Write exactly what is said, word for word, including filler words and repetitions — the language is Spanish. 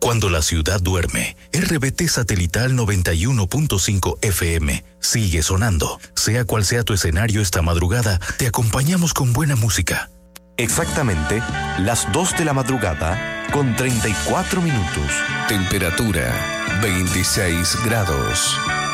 Cuando la ciudad duerme, R B T Satelital noventa y uno punto cinco F M sigue sonando. Sea cual sea tu escenario esta madrugada, te acompañamos con buena música. Exactamente las dos de la madrugada con treinta y cuatro minutos. Temperatura veintiséis grados.